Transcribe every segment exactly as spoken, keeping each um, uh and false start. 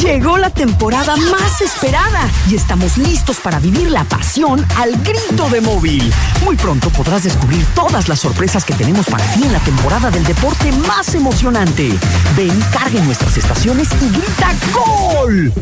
Llegó la temporada más esperada y estamos listos para vivir la pasión al grito de Móvil. Muy pronto podrás descubrir todas las sorpresas que tenemos para ti en la temporada del deporte más emocionante. Ven, carga en nuestras estaciones y grita ¡Gol!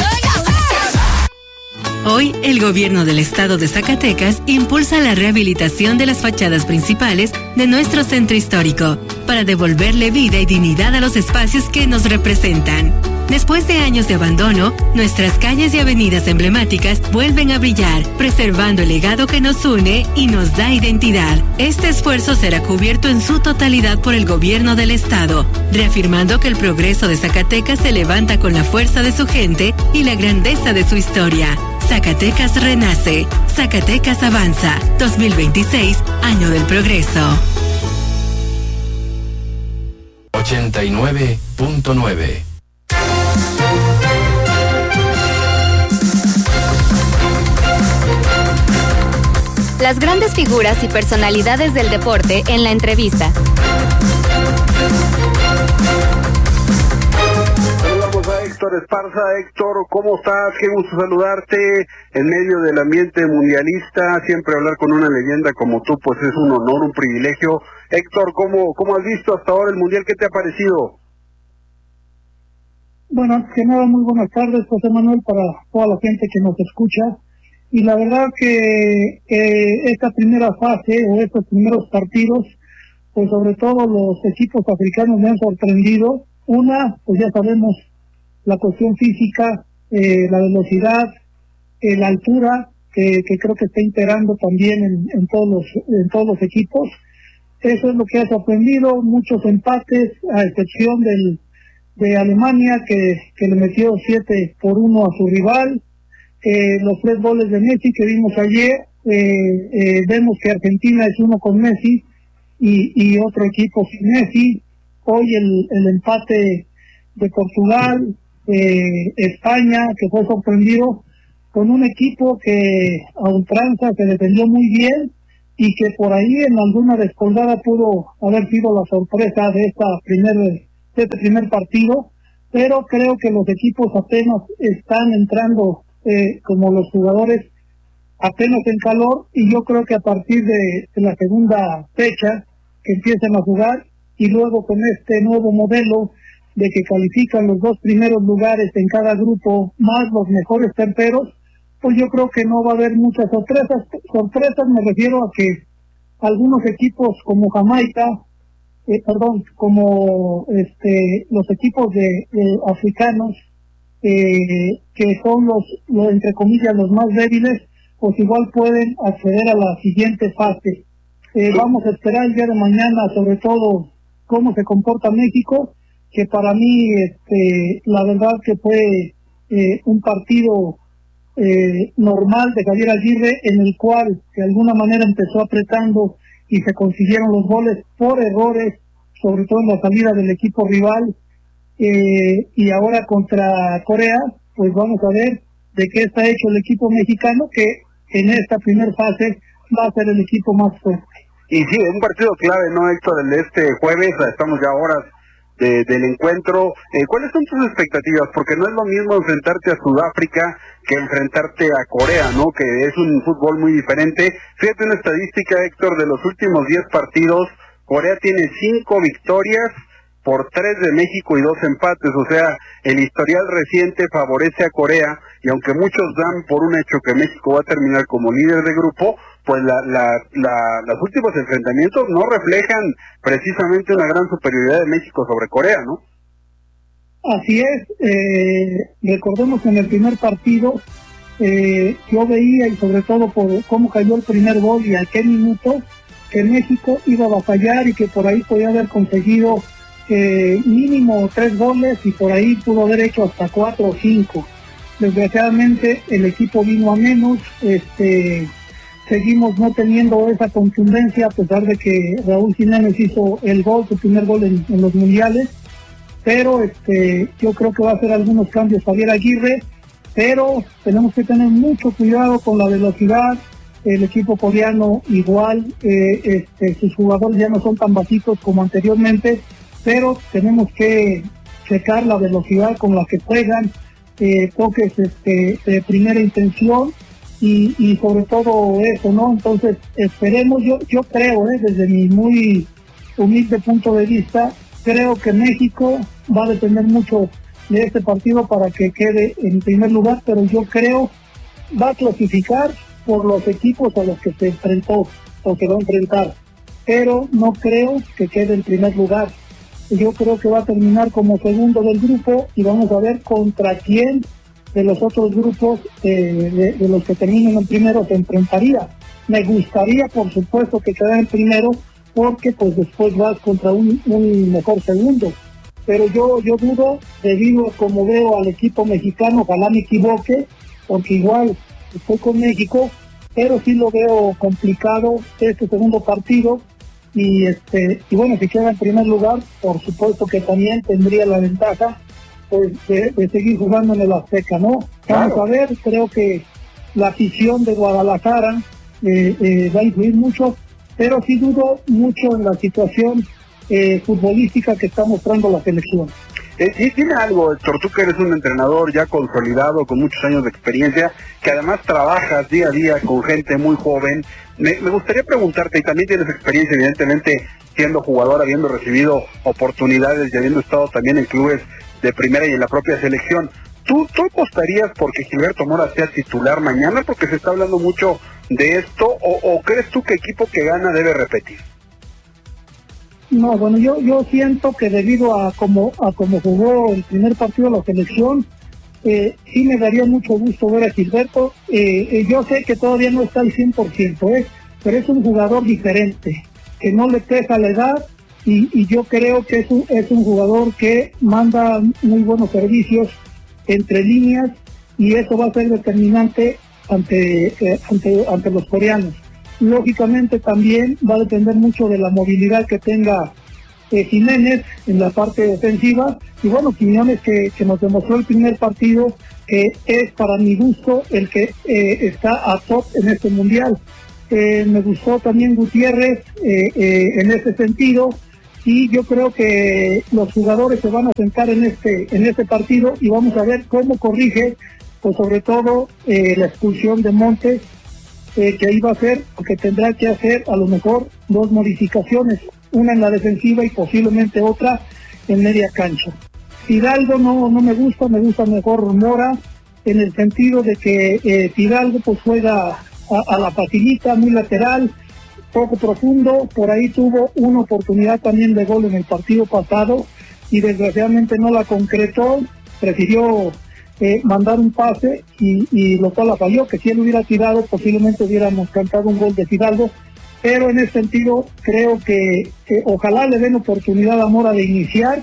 Hoy, el gobierno del estado de Zacatecas impulsa la rehabilitación de las fachadas principales de nuestro centro histórico para devolverle vida y dignidad a los espacios que nos representan. Después de años de abandono, nuestras calles y avenidas emblemáticas vuelven a brillar, preservando el legado que nos une y nos da identidad. Este esfuerzo será cubierto en su totalidad por el gobierno del estado, reafirmando que el progreso de Zacatecas se levanta con la fuerza de su gente y la grandeza de su historia. Zacatecas renace, Zacatecas avanza. dos mil veintiséis, año del progreso. ochenta y nueve punto nueve. Las grandes figuras y personalidades del deporte en la entrevista. Saludamos a Héctor Esparza. Héctor, ¿cómo estás? Qué gusto saludarte en medio del ambiente mundialista. Siempre hablar con una leyenda como tú, pues es un honor, un privilegio. Héctor, ¿cómo, cómo has visto hasta ahora el mundial? ¿Qué te ha parecido? Bueno, antes que nada, muy buenas tardes, José Manuel, para toda la gente que nos escucha. Y la verdad que eh, esta primera fase o estos primeros partidos, pues sobre todo los equipos africanos me han sorprendido. Una, pues ya sabemos, la cuestión física, eh, la velocidad, eh, la altura, que, que creo que está imperando también en, en todos los en todos los equipos. Eso es lo que ha sorprendido, muchos empates, a excepción del de Alemania, que, que le metió siete por uno a su rival. Eh, los tres goles de Messi que vimos ayer, eh, eh, vemos que Argentina es uno con Messi y, y otro equipo sin Messi. Hoy el, el empate de Portugal, eh, España, que fue sorprendido con un equipo que a ultranza se defendió muy bien y que por ahí en alguna descolgada pudo haber sido la sorpresa de esta primer, de este primer partido, pero creo que los equipos apenas están entrando Eh, como los jugadores apenas en calor, y yo creo que a partir de, de la segunda fecha que empiecen a jugar y luego con este nuevo modelo de que califican los dos primeros lugares en cada grupo más los mejores terceros, pues yo creo que no va a haber muchas sorpresas. Sorpresas me refiero a que algunos equipos como Jamaica, eh, perdón, como este los equipos de, de africanos, Eh, que son los, los, entre comillas, los más débiles, pues igual pueden acceder a la siguiente fase. Eh, vamos a esperar el día de mañana, sobre todo, cómo se comporta México, que para mí, este, la verdad que fue eh, un partido eh, normal de Javier Aguirre, en el cual de alguna manera empezó apretando y se consiguieron los goles por errores, sobre todo en la salida del equipo rival. Eh, y ahora contra Corea, pues vamos a ver de qué está hecho el equipo mexicano, que en esta primera fase va a ser el equipo más fuerte. Y sí, es un partido clave, ¿no, Héctor? El de este jueves, estamos ya a horas de, del encuentro. Eh, ¿Cuáles son tus expectativas? Porque no es lo mismo enfrentarte a Sudáfrica que enfrentarte a Corea, ¿no? Que es un fútbol muy diferente. Fíjate una estadística, Héctor, de los últimos diez partidos, Corea tiene cinco victorias por tres de México y dos empates, o sea, el historial reciente favorece a Corea, y aunque muchos dan por un hecho que México va a terminar como líder de grupo, pues la, la, la, los últimos enfrentamientos no reflejan precisamente una gran superioridad de México sobre Corea, ¿no? Así es, eh, recordemos que en el primer partido eh, yo veía, y sobre todo por cómo cayó el primer gol y a qué minuto, que México iba a batallar y que por ahí podía haber conseguido Eh, mínimo tres goles y por ahí pudo haber hecho hasta cuatro o cinco. Desgraciadamente el equipo vino a menos, este, seguimos no teniendo esa contundencia a pesar de que Raúl Jiménez hizo el gol, su primer gol en, en los mundiales, pero este, yo creo que va a hacer algunos cambios Javier Aguirre, pero tenemos que tener mucho cuidado con la velocidad. El equipo coreano igual, eh, este, sus jugadores ya no son tan básicos como anteriormente, pero tenemos que checar la velocidad con la que juegan, eh, toques este, de primera intención y, y sobre todo eso, ¿no? Entonces esperemos, yo, yo creo, eh, desde mi muy humilde punto de vista, creo que México va a depender mucho de este partido para que quede en primer lugar, pero yo creo va a clasificar por los equipos a los que se enfrentó o se va a enfrentar, pero no creo que quede en primer lugar. Yo creo que va a terminar como segundo del grupo y vamos a ver contra quién de los otros grupos eh, de, de los que terminen en primero se enfrentaría. Me gustaría, por supuesto, que quedara en primero, porque pues después vas contra un, un mejor segundo. Pero yo yo dudo, debido a como veo al equipo mexicano, ojalá me equivoque, porque igual estoy con México, pero sí lo veo complicado este segundo partido. Y este y bueno, si queda en primer lugar, por supuesto que también tendría la ventaja pues de, de seguir jugando en el Azteca, ¿no? Vamos claro. a ver, creo que la afición de Guadalajara eh, eh, va a influir mucho, pero sí dudo mucho en la situación eh, futbolística que está mostrando la selección. Eh, y tiene algo, Héctor, tú que eres un entrenador ya consolidado, con muchos años de experiencia, que además trabajas día a día con gente muy joven. Me, me gustaría preguntarte, y también tienes experiencia evidentemente siendo jugador, habiendo recibido oportunidades y habiendo estado también en clubes de primera y en la propia selección. ¿Tú, tú apostarías porque Gilberto Mora sea titular mañana? Porque se está hablando mucho de esto, o, o crees tú que equipo que gana debe repetir? No, bueno, yo yo siento que debido a como a como jugó el primer partido de la selección, eh, sí me daría mucho gusto ver a Gilberto. Eh, eh, yo sé que todavía no está al cien por ciento, eh, pero es un jugador diferente, que no le pesa la edad, y, y yo creo que es un, es un jugador que manda muy buenos servicios entre líneas, y eso va a ser determinante ante eh, ante ante los coreanos. Lógicamente también va a depender mucho de la movilidad que tenga eh, Jiménez en la parte ofensiva, y bueno, Quiñones que, que nos demostró el primer partido que es para mi gusto el que eh, está a top en este mundial. Eh, me gustó también Gutiérrez eh, eh, en ese sentido, y yo creo que los jugadores se van a sentar en este en este partido y vamos a ver cómo corrige, pues sobre todo eh, la expulsión de Montes, Eh, que ahí va a ser, porque tendrá que hacer a lo mejor dos modificaciones, una en la defensiva y posiblemente otra en media cancha. Fidalgo no no me gusta, me gusta mejor Mora, en el sentido de que eh, Fidalgo pues juega a, a la facilita, muy lateral, poco profundo, por ahí tuvo una oportunidad también de gol en el partido pasado y desgraciadamente no la concretó, prefirió Eh, mandar un pase y, y lo cual la falló, que si él hubiera tirado posiblemente hubiéramos cantado un gol de Fidalgo, pero en ese sentido creo que, que ojalá le den oportunidad a Mora de iniciar,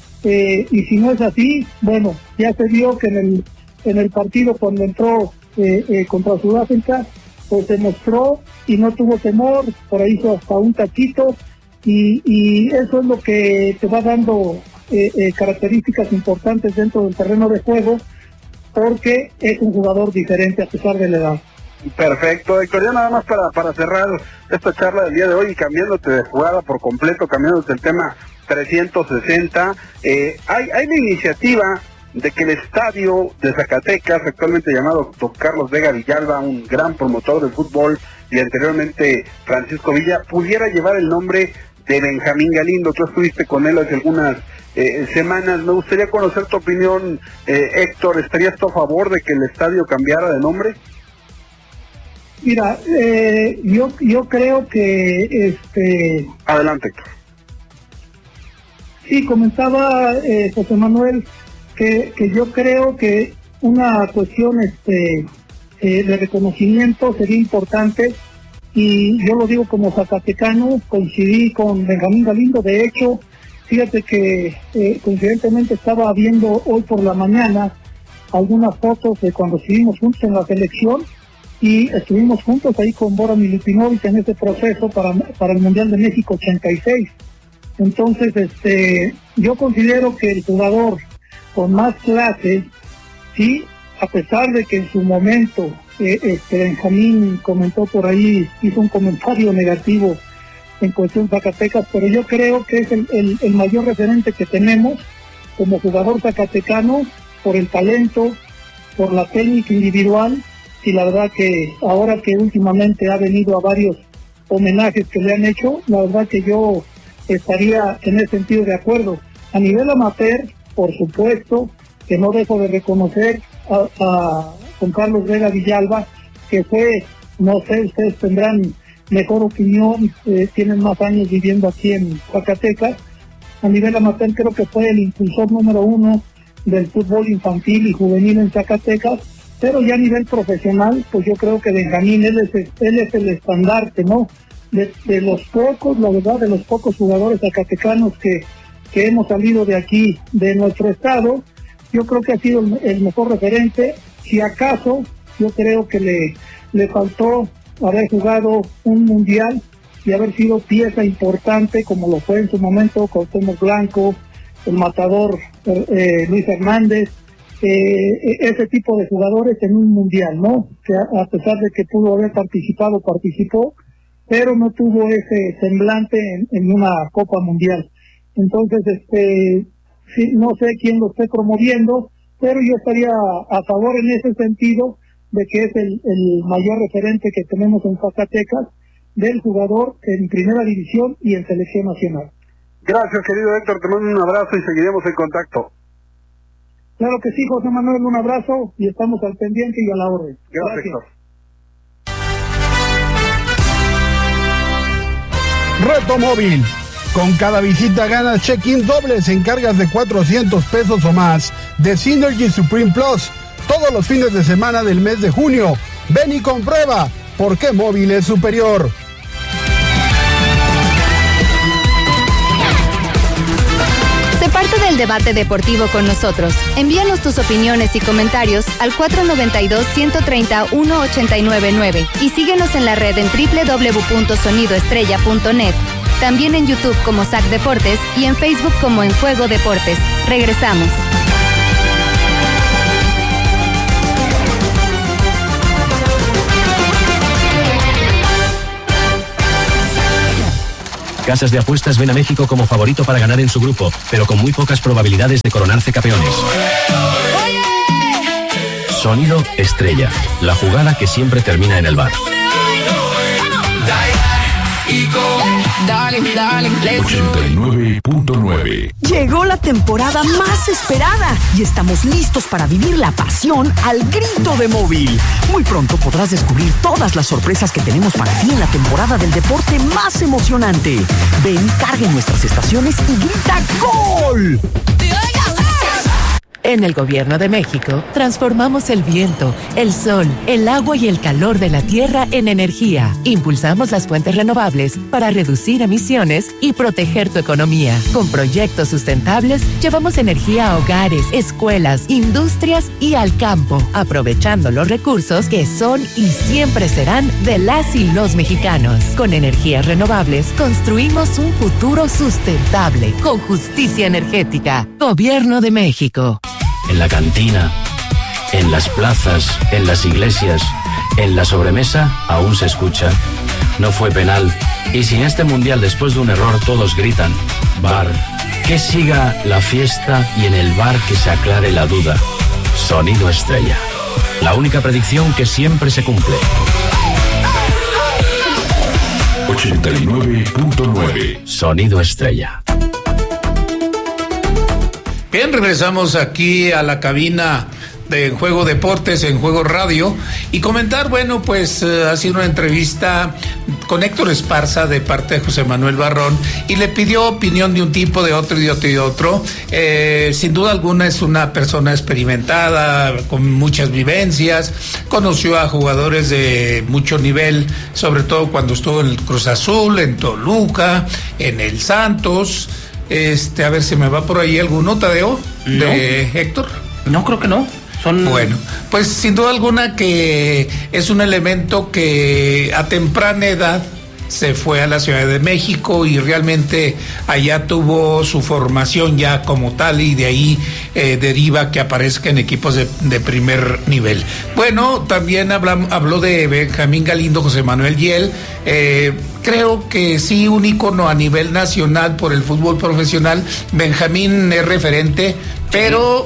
eh, y si no es así, bueno, ya se vio que en el en el partido cuando entró eh, eh, contra Sudáfrica, pues se mostró y no tuvo temor, por ahí hizo hasta un tachito, y, y eso es lo que te va dando eh, eh, características importantes dentro del terreno de juego, porque es un jugador diferente a pesar de la edad. Perfecto, Héctor, ya nada más para, para cerrar esta charla del día de hoy y cambiándote de jugada por completo, cambiándote el tema trescientos sesenta, eh, hay, hay la iniciativa de que el estadio de Zacatecas, actualmente llamado Don Carlos Vega Villalba, un gran promotor del fútbol, y anteriormente Francisco Villa, pudiera llevar el nombre de Benjamín Galindo. Tú estuviste con él hace algunas eh, semanas. Me gustaría conocer tu opinión, eh, Héctor. ¿Estarías tú a favor de que el estadio cambiara de nombre? Mira, eh, yo yo creo que este. Adelante, Héctor. Sí, comentaba eh, José Manuel que, que yo creo que una cuestión este eh, de reconocimiento sería importante, y yo lo digo como zacatecano, coincidí con Benjamín Galindo. De hecho, fíjate que eh, coincidentemente estaba viendo hoy por la mañana algunas fotos de cuando estuvimos juntos en la selección, y estuvimos juntos ahí con Bora Milutinovic en ese proceso para, para el Mundial de México ochenta y seis. Entonces, este, yo considero que el jugador con más clase, sí, a pesar de que en su momento eh, este Benjamín comentó por ahí, hizo un comentario negativo en cuestión Zacatecas, pero yo creo que es el, el, el mayor referente que tenemos como jugador zacatecano, por el talento, por la técnica individual, y la verdad que ahora que últimamente ha venido a varios homenajes que le han hecho, la verdad que yo estaría en ese sentido de acuerdo. A nivel amateur, por supuesto, que no dejo de reconocer a, a Juan Carlos Vega Villalba, que fue, no sé, ustedes tendrán mejor opinión, eh, tienen más años viviendo aquí en Zacatecas. A nivel amateur creo que fue el impulsor número uno del fútbol infantil y juvenil en Zacatecas, pero ya a nivel profesional, pues yo creo que Benjamín, él es, él es el estandarte, ¿no? De, de los pocos, la verdad, de los pocos jugadores zacatecanos que, que hemos salido de aquí, de nuestro estado, yo creo que ha sido el, el mejor referente. Si acaso, yo creo que le, le faltó haber jugado un mundial y haber sido pieza importante, como lo fue en su momento Cuauhtémoc Blanco, el matador eh, Luis Hernández, eh, ese tipo de jugadores en un mundial, ¿no? Que a, a pesar de que pudo haber participado, participó, pero no tuvo ese semblante en, en una Copa Mundial. Entonces, este, sí, no sé quién lo esté promoviendo, pero yo estaría a favor en ese sentido de que es el, el mayor referente que tenemos en Zacatecas del jugador en primera división y en selección nacional. Gracias, querido Héctor, te mando un abrazo y seguiremos en contacto. Claro que sí, José Manuel, un abrazo y estamos al pendiente y a la orden. Gracias, Héctor. Reto móvil. Con cada visita ganas check-in dobles en cargas de cuatrocientos pesos o más de Synergy Supreme Plus todos los fines de semana del mes de junio. Ven y comprueba por qué móvil es superior. Sé parte del debate deportivo con nosotros. Envíanos tus opiniones y comentarios al cuatro nueve dos, uno tres cero, uno ocho nueve nueve y síguenos en la red en doble u doble u doble u punto sonido estrella punto net. También en YouTube como S A C Deportes y en Facebook como En Juego Deportes. Regresamos. Casas de apuestas ven a México como favorito para ganar en su grupo, pero con muy pocas probabilidades de coronarse campeones. Sonido Estrella, la jugada que siempre termina en el bar. ochenta y nueve punto nueve. Llegó la temporada más esperada y estamos listos para vivir la pasión al grito de móvil. Muy pronto podrás descubrir todas las sorpresas que tenemos para ti en la temporada del deporte más emocionante. Ven, carga en nuestras estaciones y grita ¡Gol! En el Gobierno de México, transformamos el viento, el sol, el agua y el calor de la tierra en energía. Impulsamos las fuentes renovables para reducir emisiones y proteger tu economía. Con proyectos sustentables, llevamos energía a hogares, escuelas, industrias y al campo, aprovechando los recursos que son y siempre serán de las y los mexicanos. Con energías renovables, construimos un futuro sustentable, con justicia energética. Gobierno de México. En la cantina, en las plazas, en las iglesias, en la sobremesa, aún se escucha. No fue penal. Y sin este mundial, después de un error, todos gritan: bar. Que siga la fiesta y en el bar que se aclare la duda. Sonido Estrella. La única predicción que siempre se cumple. ochenta y nueve punto nueve. Sonido Estrella. Bien, regresamos aquí a la cabina de Juego Deportes, en Juego Radio, y comentar, bueno, pues eh, ha sido una entrevista con Héctor Esparza de parte de José Manuel Barrón, y le pidió opinión de un tipo, de otro y de otro y de otro. Eh, sin duda alguna es una persona experimentada, con muchas vivencias, conoció a jugadores de mucho nivel, sobre todo cuando estuvo en el Cruz Azul, en Toluca, en el Santos. Este, a ver si me va por ahí alguno, Tadeo, no. de Héctor. No, creo que no. Son... Bueno, pues sin duda alguna que es un elemento que a temprana edad se fue a la Ciudad de México y realmente allá tuvo su formación ya como tal, y de ahí eh, deriva que aparezca en equipos de, de primer nivel. Bueno, también habla, habló de Benjamín Galindo, José Manuel Yiel. Eh, creo que sí, un ícono a nivel nacional por el fútbol profesional. Benjamín es referente, pero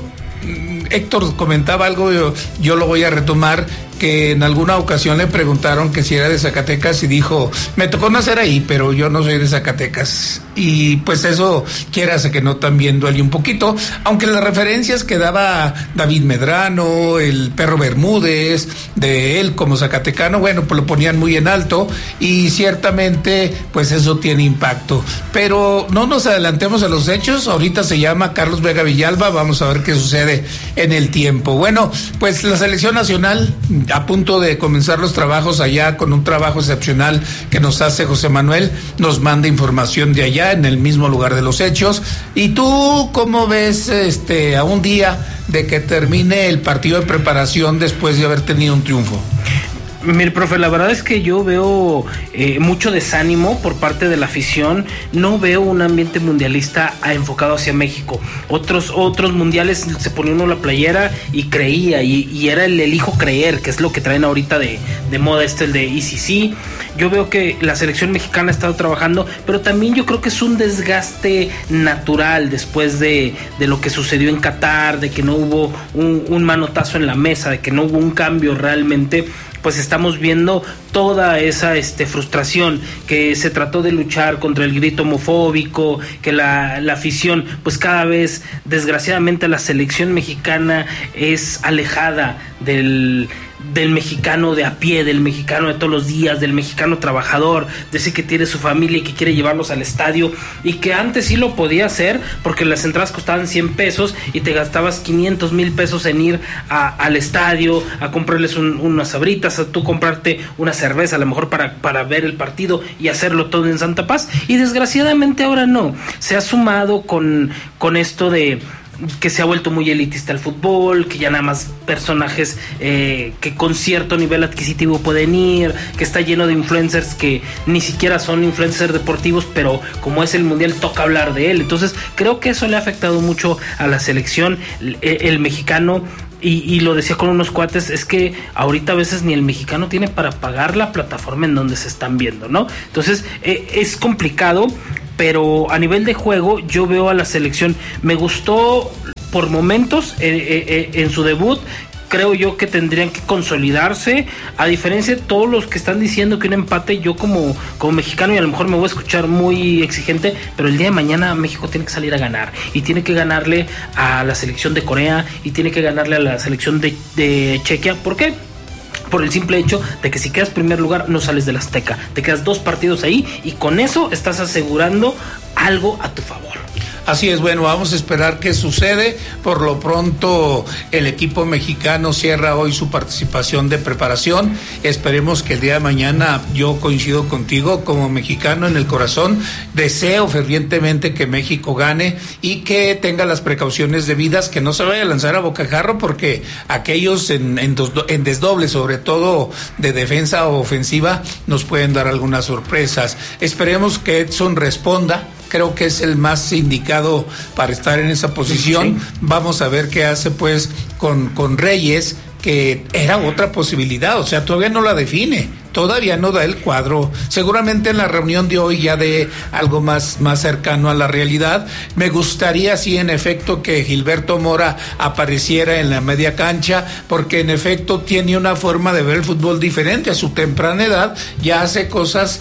Héctor comentaba algo, yo, yo lo voy a retomar, que en alguna ocasión le preguntaron que si era de Zacatecas y dijo, me tocó nacer ahí, pero yo no soy de Zacatecas. Y pues eso, quieras que no, también duele un poquito, aunque las referencias que daba David Medrano, el Perro Bermúdez, de él como zacatecano, bueno, pues lo ponían muy en alto y ciertamente pues eso tiene impacto. Pero no nos adelantemos a los hechos, ahorita se llama Carlos Vega Villalba, vamos a ver qué sucede en el tiempo. Bueno, pues la selección nacional a punto de comenzar los trabajos allá, con un trabajo excepcional que nos hace José Manuel, nos manda información de allá, en el mismo lugar de los hechos. ¿Y tú cómo ves este a un día de que termine el partido de preparación después de haber tenido un triunfo? Mire, profe, la verdad es que yo veo eh, mucho desánimo por parte de la afición. No veo un ambiente mundialista enfocado hacia México. Otros otros mundiales se ponía uno la playera y creía, y, y era el elijo creer, que es lo que traen ahorita de, de moda, este el de E C C. Yo veo que la selección mexicana ha estado trabajando, pero también yo creo que es un desgaste natural después de, de lo que sucedió en Qatar, de que no hubo un, un manotazo en la mesa, de que no hubo un cambio realmente. Pues estamos viendo toda esa este, frustración, que se trató de luchar contra el grito homofóbico, que la, la afición, pues cada vez, desgraciadamente, la selección mexicana es alejada del... del mexicano de a pie, del mexicano de todos los días, del mexicano trabajador, de ese que tiene su familia y que quiere llevarlos al estadio, y que antes sí lo podía hacer porque las entradas costaban cien pesos y te gastabas quinientos mil pesos en ir a, al estadio, a comprarles un, unas sabritas, a tú comprarte una cerveza a lo mejor para, para ver el partido y hacerlo todo en Santa Paz. Y desgraciadamente ahora no, se ha sumado con, con esto de que se ha vuelto muy elitista el fútbol, que ya nada más personajes eh, que con cierto nivel adquisitivo pueden ir, que está lleno de influencers que ni siquiera son influencers deportivos, pero como es el mundial toca hablar de él. Entonces creo que eso le ha afectado mucho a la selección, el, el mexicano. Y, y lo decía con unos cuates, es que ahorita a veces ni el mexicano tiene para pagar la plataforma en donde se están viendo, ¿no? Entonces eh, es complicado, pero a nivel de juego yo veo a la selección, me gustó por momentos eh, eh, en su debut. Creo yo que tendrían que consolidarse, a diferencia de todos los que están diciendo que un empate. Yo como, como mexicano, y a lo mejor me voy a escuchar muy exigente, pero el día de mañana México tiene que salir a ganar, y tiene que ganarle a la selección de Corea, y tiene que ganarle a la selección de, de Chequia. ¿Por qué? Por el simple hecho de que si quedas primer lugar no sales del Azteca, te quedas dos partidos ahí y con eso estás asegurando algo a tu favor. Así es, bueno, vamos a esperar qué sucede. Por lo pronto, el equipo mexicano cierra hoy su participación de preparación. Esperemos que el día de mañana, yo coincido contigo, como mexicano en el corazón, deseo fervientemente que México gane y que tenga las precauciones debidas, que no se vaya a lanzar a bocajarro, porque aquellos en, en, dos, en desdoble, sobre todo de defensa o ofensiva, nos pueden dar algunas sorpresas. Esperemos que Edson responda. Creo que es el más indicado para estar en esa posición. Sí. Vamos a ver qué hace pues con, con Reyes, que era otra posibilidad, o sea, todavía no la define, todavía no da el cuadro. Seguramente en la reunión de hoy ya de algo más, más cercano a la realidad. Me gustaría, sí, en efecto, que Gilberto Mora apareciera en la media cancha, porque en efecto tiene una forma de ver el fútbol diferente. A su temprana edad ya hace cosas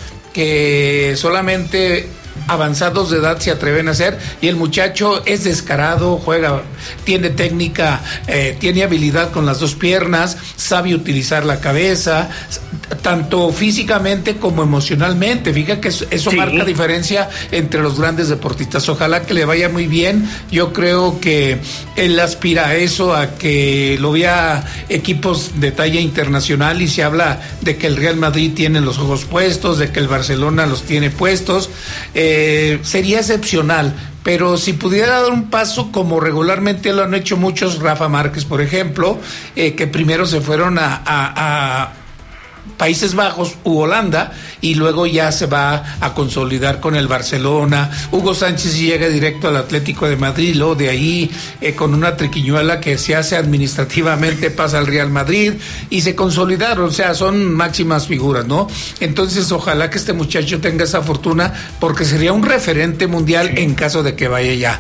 que solamente avanzados de edad se atreven a hacer, y el muchacho es descarado, juega, tiene técnica, eh, tiene habilidad con las dos piernas, sabe utilizar la cabeza, tanto físicamente como emocionalmente. Fíjate que eso, eso sí. marca diferencia entre los grandes deportistas. Ojalá que le vaya muy bien. Yo creo que él aspira a eso, a que lo vea equipos de talla internacional, y se habla de que el Real Madrid tiene los ojos puestos, de que el Barcelona los tiene puestos. Eh, sería excepcional, pero si pudiera dar un paso como regularmente lo han hecho muchos, Rafa Márquez por ejemplo, eh, que primero se fueron a, a, a Países Bajos u Holanda, y luego ya se va a consolidar con el Barcelona. Hugo Sánchez llega directo al Atlético de Madrid, luego de ahí eh, con una triquiñuela que se hace administrativamente pasa al Real Madrid y se consolidaron, o sea, son máximas figuras, ¿no? Entonces ojalá que este muchacho tenga esa fortuna, porque sería un referente mundial en caso de que vaya ya.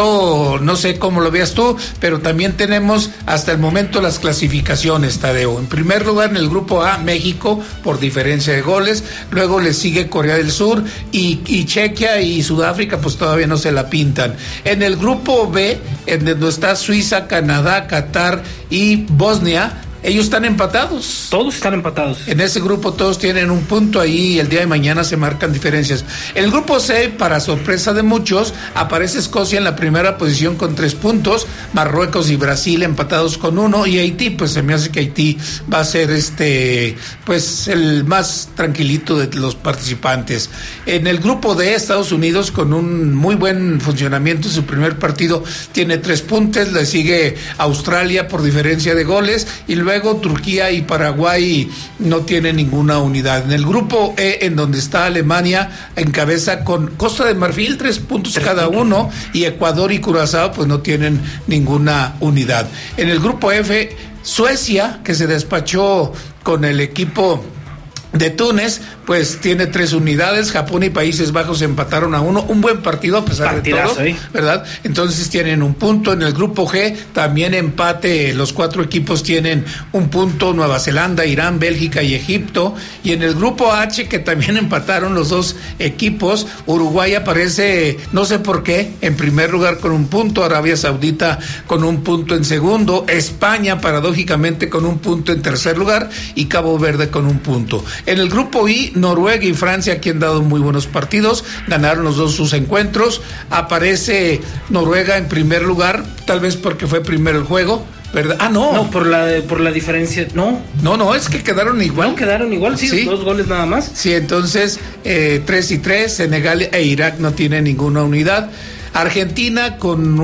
Yo no sé cómo lo veas tú, pero también tenemos hasta el momento las clasificaciones, Tadeo. En primer lugar en el grupo A, México por diferencia de goles, luego le sigue Corea del Sur y, y Chequia y Sudáfrica pues todavía no se la pintan. En el grupo B, en donde está Suiza, Canadá, Qatar y Bosnia, ellos están empatados. Todos están empatados. En ese grupo todos tienen un punto ahí y el día de mañana se marcan diferencias. El grupo C, para sorpresa de muchos, aparece Escocia en la primera posición con tres puntos, Marruecos y Brasil empatados con uno, y Haití, pues se me hace que Haití va a ser este, pues el más tranquilito de los participantes. En el grupo D, Estados Unidos con un muy buen funcionamiento, su primer partido tiene tres puntos, le sigue Australia por diferencia de goles, y luego Luego Turquía y Paraguay no tienen ninguna unidad. En el grupo E, en donde está Alemania, encabeza con Costa de Marfil, tres puntos tres cada puntos. uno, y Ecuador y Curazao pues no tienen ninguna unidad. En el grupo F, Suecia, que se despachó con el equipo de Túnez, pues tiene tres unidades. Japón y Países Bajos empataron a uno, un buen partido a pesar Partidazo, de todo, ¿eh? ¿verdad? Entonces tienen un punto. En el grupo G también empate, los cuatro equipos tienen un punto, Nueva Zelanda, Irán, Bélgica y Egipto. Y en el grupo H, que también empataron los dos equipos, Uruguay aparece, no sé por qué, en primer lugar con un punto, Arabia Saudita con un punto en segundo, España paradójicamente con un punto en tercer lugar y Cabo Verde con un punto. En el grupo I, Noruega y Francia, que han dado muy buenos partidos, ganaron los dos sus encuentros. Aparece Noruega en primer lugar, tal vez porque fue primero el juego, ¿verdad? Ah, no. No, por la por la diferencia, no. No, no, es que quedaron igual. No, quedaron igual, sí, ¿Sí? dos goles nada más. Sí, entonces, eh, tres y tres, Senegal e Irak no tienen ninguna unidad. Argentina con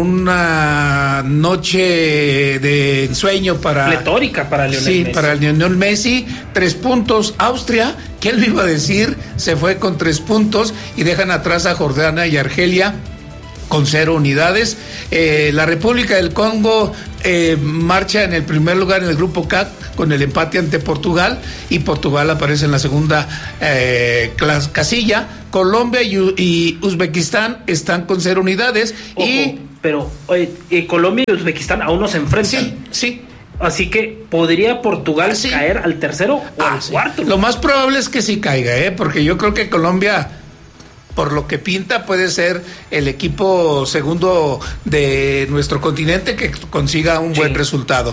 una noche de ensueño para... pletórica para Lionel sí, Messi. para Lionel Messi, tres puntos. Austria, ¿quién lo iba a decir? Se fue con tres puntos y dejan atrás a Jordania y Argelia con cero unidades. Eh, la República del Congo eh, marcha en el primer lugar en el grupo K con el empate ante Portugal, y Portugal aparece en la segunda eh, clas- casilla. Colombia y, y Uzbekistán están con cero unidades. Ojo, y pero eh, Colombia y Uzbekistán aún no se enfrentan. Sí, sí. Así que podría Portugal sí. caer al tercero o ah, al sí. cuarto. Lo más probable es que sí caiga, ¿eh? Porque yo creo que Colombia, por lo que pinta, puede ser el equipo segundo de nuestro continente que consiga un sí. buen resultado.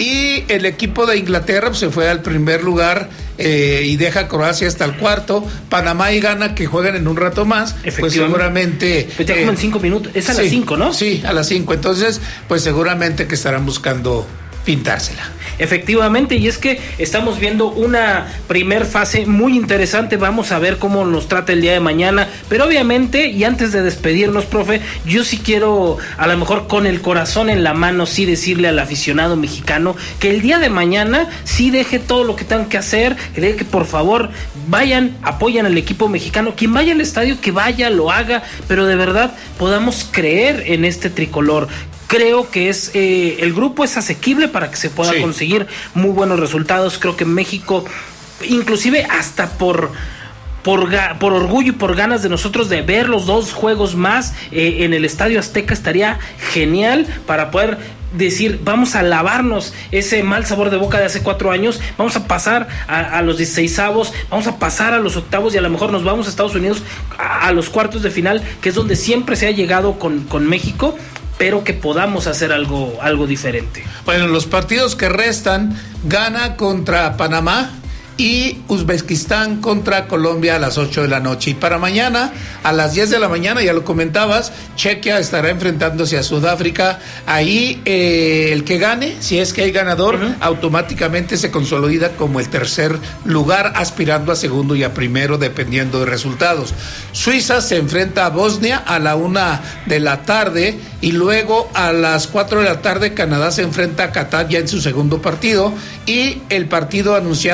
Y el equipo de Inglaterra pues, se fue al primer lugar eh, y deja a Croacia hasta el cuarto. Panamá y Ghana, que juegan en un rato más, pues seguramente... Pues ya eh, como en cinco minutos, es a sí, las cinco, ¿no? Sí, a las cinco. Entonces, pues seguramente que estarán buscando pintársela. Efectivamente, y es que estamos viendo una primer fase muy interesante. Vamos a ver cómo nos trata el día de mañana, pero obviamente, y antes de despedirnos, profe, yo sí quiero, a lo mejor con el corazón en la mano, sí decirle al aficionado mexicano que el día de mañana sí deje todo lo que tengan que hacer, que deje que por favor vayan, apoyan al equipo mexicano, quien vaya al estadio, que vaya, lo haga, pero de verdad podamos creer en este tricolor. Creo que es eh, el grupo es asequible para que se pueda sí. conseguir muy buenos resultados. Creo que México, inclusive hasta por por por orgullo y por ganas de nosotros de ver los dos juegos más eh, en el Estadio Azteca, estaría genial para poder decir, vamos a lavarnos ese mal sabor de boca de hace cuatro años, vamos a pasar a, a los dieciseisavos, vamos a pasar a los octavos y a lo mejor nos vamos a Estados Unidos a, a los cuartos de final, que es donde siempre se ha llegado con, con México, pero que podamos hacer algo, algo diferente. Bueno, los partidos que restan, Ghana contra Panamá y Uzbekistán contra Colombia a las ocho de la noche. Y para mañana, a las diez de la mañana, ya lo comentabas, Chequia estará enfrentándose a Sudáfrica. Ahí eh, el que gane, si es que hay ganador, uh-huh. automáticamente se consolida como el tercer lugar, aspirando a segundo y a primero, dependiendo de resultados. Suiza se enfrenta a Bosnia a la una de la tarde, y luego a las cuatro de la tarde Canadá se enfrenta a Qatar ya en su segundo partido, y el partido anunciado y esperado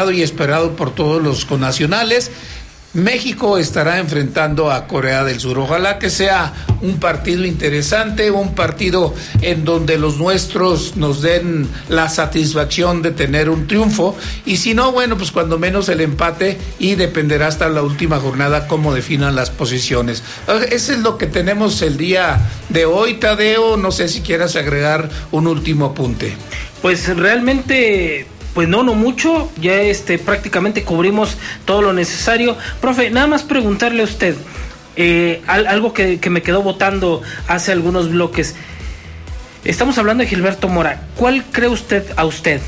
esperado por todos los connacionales. México estará enfrentando a Corea del Sur. Ojalá que sea un partido interesante, un partido en donde los nuestros nos den la satisfacción de tener un triunfo, y si no, bueno, pues cuando menos el empate, y dependerá hasta la última jornada cómo definan las posiciones. Eso es lo que tenemos el día de hoy, Tadeo. No sé si quieras agregar un último apunte. Pues realmente... Pues no, no mucho, ya este prácticamente cubrimos todo lo necesario. Profe, nada más preguntarle a usted, eh, algo que, que me quedó botando hace algunos bloques. Estamos hablando de Gilberto Mora. ¿Cuál cree usted, a usted,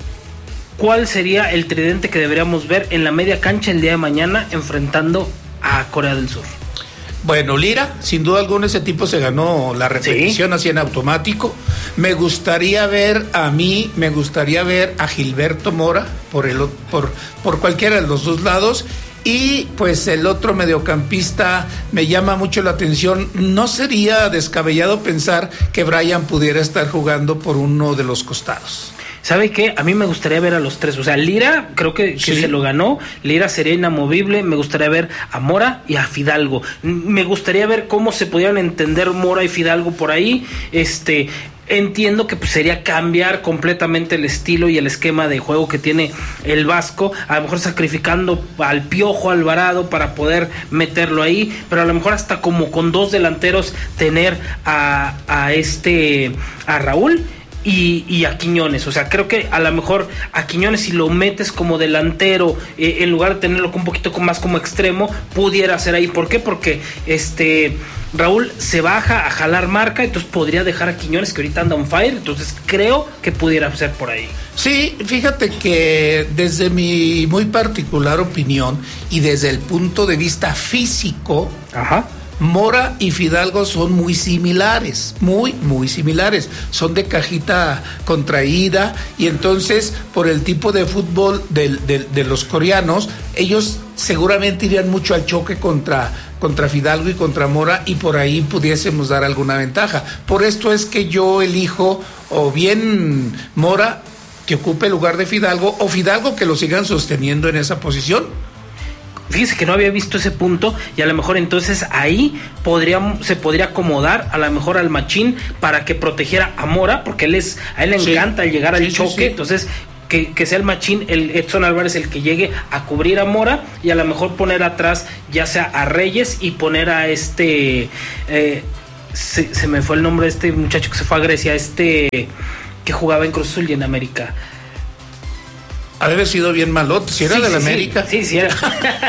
cuál sería el tridente que deberíamos ver en la media cancha el día de mañana enfrentando a Corea del Sur? Bueno, Lira, sin duda alguna ese tipo se ganó la repetición, ¿sí?, así en automático. Me gustaría ver a mí, me gustaría ver a Gilberto Mora por el por por cualquiera de los dos lados, y pues el otro mediocampista me llama mucho la atención. No sería descabellado pensar que Brian pudiera estar jugando por uno de los costados. ¿Sabe qué? A mí me gustaría ver a los tres. O sea, Lira creo que, que sí. se lo ganó. Lira sería inamovible. Me gustaría ver a Mora y a Fidalgo. Me gustaría ver cómo se podían entender Mora y Fidalgo por ahí. Este... Entiendo que pues sería cambiar completamente el estilo y el esquema de juego que tiene el Vasco, a lo mejor sacrificando al Piojo Alvarado para poder meterlo ahí, pero a lo mejor hasta como con dos delanteros tener a, a este a Raúl Y, y a Quiñones. O sea, creo que a lo mejor a Quiñones, si lo metes como delantero, eh, en lugar de tenerlo un poquito más como extremo, pudiera ser ahí. ¿Por qué? Porque este Raúl se baja a jalar marca, entonces podría dejar a Quiñones, que ahorita anda on fire. Entonces creo que pudiera ser por ahí. Sí, fíjate que desde mi muy particular opinión y desde el punto de vista físico, ajá, Mora y Fidalgo son muy similares, muy, muy similares. Son de cajita contraída, y entonces, por el tipo de fútbol de, de, de los coreanos, ellos seguramente irían mucho al choque contra, contra Fidalgo y contra Mora, y por ahí pudiésemos dar alguna ventaja. Por esto es que yo elijo o bien Mora, que ocupe el lugar de Fidalgo, o Fidalgo, que lo sigan sosteniendo en esa posición. Fíjese que no había visto ese punto, y a lo mejor entonces ahí podría, se podría acomodar a lo mejor al Machín para que protegiera a Mora, porque él es, a él le sí. encanta llegar al sí, choque, sí, sí. entonces que, que sea el Machín, el Edson Álvarez, el que llegue a cubrir a Mora, y a lo mejor poner atrás ya sea a Reyes y poner a este eh, se, se me fue el nombre de este muchacho que se fue a Grecia, este que jugaba en Cruz Azul y en América. Ha de haber sido bien malote, si era sí, de la sí, América. Sí, sí era.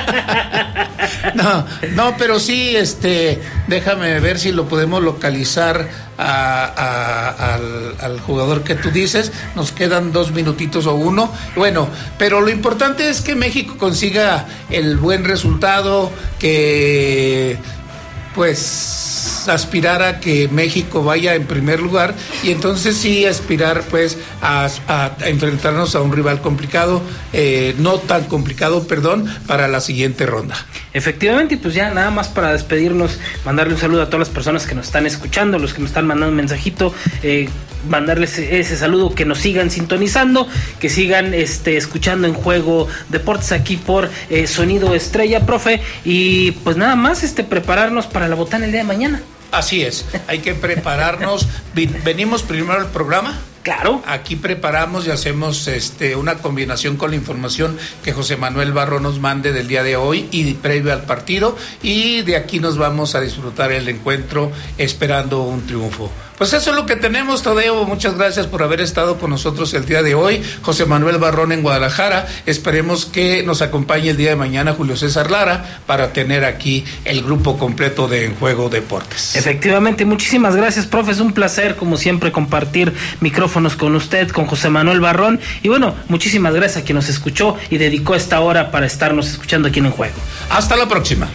no, no, pero sí, este, déjame ver si lo podemos localizar a, a, al, al jugador que tú dices. Nos quedan dos minutitos o uno. Bueno, pero lo importante es que México consiga el buen resultado, que pues aspirar a que México vaya en primer lugar, y entonces sí aspirar pues a, a, a enfrentarnos a un rival complicado, eh, no tan complicado, perdón, para la siguiente ronda. Efectivamente, y pues ya nada más para despedirnos, mandarle un saludo a todas las personas que nos están escuchando, los que nos están mandando un mensajito, eh, mandarles ese saludo, que nos sigan sintonizando, que sigan este escuchando En Juego Deportes aquí por eh, Sonido Estrella, profe, y pues nada más este prepararnos para la botana el día de mañana. Así es, hay que prepararnos. Venimos primero al programa. Claro. Aquí preparamos y hacemos este una combinación con la información que José Manuel Barro nos mande del día de hoy y previo al partido, y de aquí nos vamos a disfrutar el encuentro esperando un triunfo. Pues eso es lo que tenemos, Tadeo. Muchas gracias por haber estado con nosotros el día de hoy. José Manuel Barrón en Guadalajara. Esperemos que nos acompañe el día de mañana Julio César Lara para tener aquí el grupo completo de En Juego Deportes. Efectivamente, muchísimas gracias, profe. Es un placer, como siempre, compartir micrófonos con usted, con José Manuel Barrón. Y bueno, muchísimas gracias a quien nos escuchó y dedicó esta hora para estarnos escuchando aquí en En Juego. Hasta la próxima.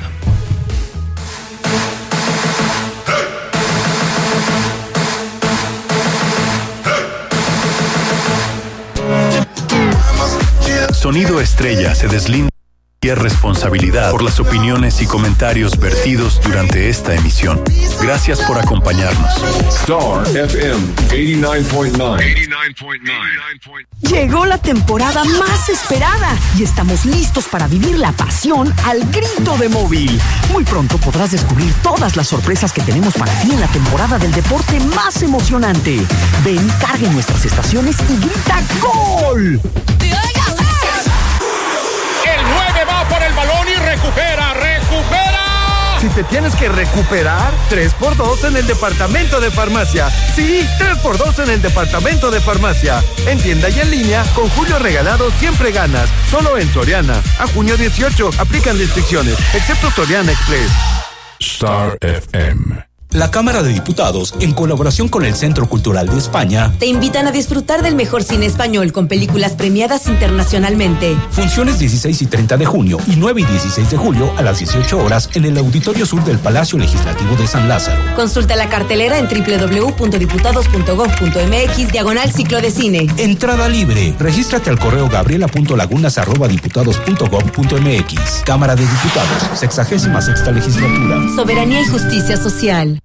Sonido Estrella se deslinda. y responsabilidad por las opiniones y comentarios vertidos durante esta emisión. Gracias por acompañarnos. Star F M ochenta y nueve punto nueve. Llegó la temporada más esperada y estamos listos para vivir la pasión al grito de Móvil. Muy pronto podrás descubrir todas las sorpresas que tenemos para ti en la temporada del deporte más emocionante. Ven, cargue nuestras estaciones y grita ¡Gol! Por el balón y recupera, recupera. Si te tienes que recuperar, tres por dos en el departamento de farmacia. Sí, tres por dos en el departamento de farmacia. En tienda y en línea, con Julio Regalado siempre ganas. Solo en Soriana. A junio dieciocho, aplican restricciones, excepto Soriana Express. Star F M. La Cámara de Diputados, en colaboración con el Centro Cultural de España, te invitan a disfrutar del mejor cine español con películas premiadas internacionalmente. Funciones dieciséis y treinta de junio y nueve y dieciséis de julio a las dieciocho horas en el Auditorio Sur del Palacio Legislativo de San Lázaro. Consulta la cartelera en doble u doble u doble u punto diputados punto gob punto eme equis diagonal ciclo de cine. Entrada libre. Regístrate al correo gabriela punto lagunas arroba diputados punto gob punto eme equis. Cámara de Diputados, sexagésima sexta legislatura. Soberanía y justicia social.